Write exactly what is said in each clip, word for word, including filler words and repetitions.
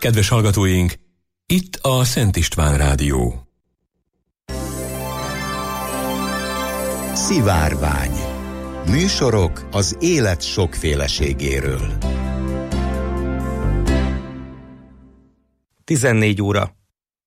Kedves hallgatóink, itt a Szent István Rádió. Szivárvány. Műsorok az élet sokféleségéről. tizennégy óra.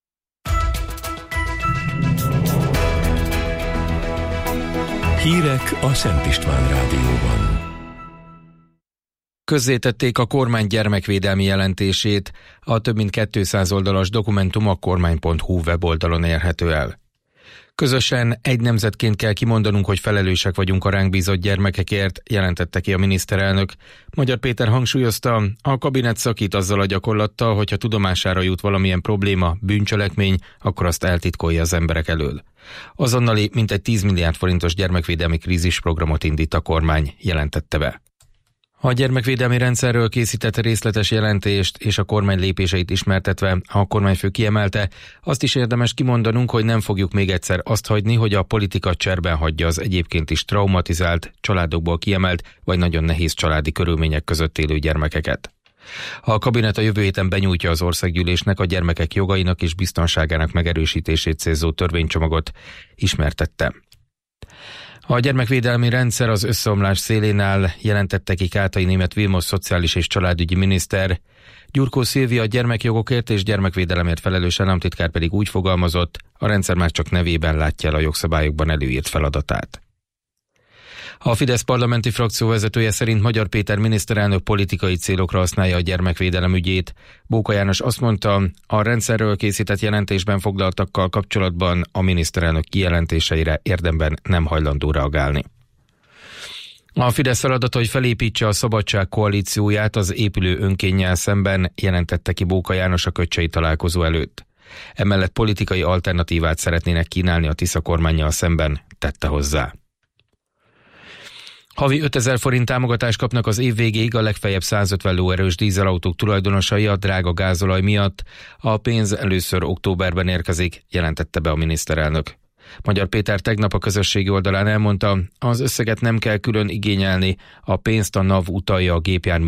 Hírek a Szent István Rádióban. Közzétették a kormány gyermekvédelmi jelentését, a több mint kétszáz oldalas dokumentum a kormány pont hu weboldalon érhető el. Közösen egy nemzetként kell kimondanunk, hogy felelősek vagyunk a ránk bízott gyermekekért, jelentette ki a miniszterelnök. Magyar Péter hangsúlyozta, a kabinet szakít azzal a gyakorlattal, hogyha tudomására jut valamilyen probléma, bűncselekmény, akkor azt eltitkolja az emberek elől. Azonnali mintegy tíz milliárd forintos gyermekvédelmi krízisprogramot indít a kormány, jelentette be. A gyermekvédelmi rendszerről készített részletes jelentést és a kormány lépéseit ismertetve a kormányfő kiemelte, azt is érdemes kimondanunk, hogy nem fogjuk még egyszer azt hagyni, hogy a politika cserben hagyja az egyébként is traumatizált, családokból kiemelt vagy nagyon nehéz családi körülmények között élő gyermekeket. A kabinet a jövő héten benyújtja az országgyűlésnek a gyermekek jogainak és biztonságának megerősítését célzó törvénycsomagot, ismertette. A gyermekvédelmi rendszer az összeomlás szélén áll, jelentette ki Kátai Németh Vilmos szociális és családügyi miniszter. Gyurkó Szilvia a gyermekjogokért és gyermekvédelemért felelős államtitkár pedig úgy fogalmazott, a rendszer már csak nevében látja el a jogszabályokban előírt feladatát. A Fidesz parlamenti frakció vezetője szerint Magyar Péter miniszterelnök politikai célokra használja a gyermekvédelem ügyét. Bóka János azt mondta, a rendszerről készített jelentésben foglaltakkal kapcsolatban a miniszterelnök kijelentéseire érdemben nem hajlandó reagálni. A Fidesz feladata, hogy felépítse a Szabadság koalícióját az épülő önkénnyel szemben, jelentette ki Bóka János a kötcsei találkozó előtt. Emellett politikai alternatívát szeretnének kínálni a Tisza kormánnyal szemben, tette hozzá. Havi ötezer forint támogatást kapnak az év végéig a legfeljebb százötven lóerős dízelautók tulajdonosai a drága gázolaj miatt. A pénz először októberben érkezik, jelentette be a miniszterelnök. Magyar Péter tegnap a közösségi oldalán elmondta, az összeget nem kell külön igényelni, a pénzt a NAV utalja a gépjármű